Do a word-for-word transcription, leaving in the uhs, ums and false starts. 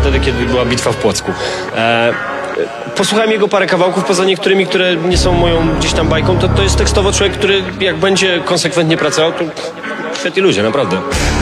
wtedy, kiedy była bitwa w Płocku. E, Posłuchałem jego parę kawałków, poza niektórymi, które nie są moją gdzieś tam bajką, to, to jest tekstowo człowiek, który jak będzie konsekwentnie pracował, to świetni ludzie, naprawdę.